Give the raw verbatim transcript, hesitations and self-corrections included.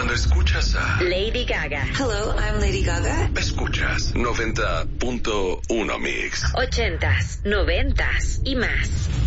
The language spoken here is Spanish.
Cuando escuchas a Lady Gaga. Hello, I'm Lady Gaga. Escuchas noventa punto uno Mix. Ochentas, noventas y más.